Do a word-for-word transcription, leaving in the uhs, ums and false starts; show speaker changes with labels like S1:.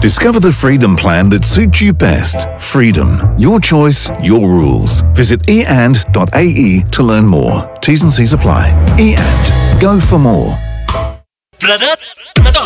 S1: Discover the Freedom plan that suits you best. Freedom. Your choice, your rules. Visit e and dot a e to learn more. T's and C's apply. eAnd. Go for more.
S2: Brother, मैं तो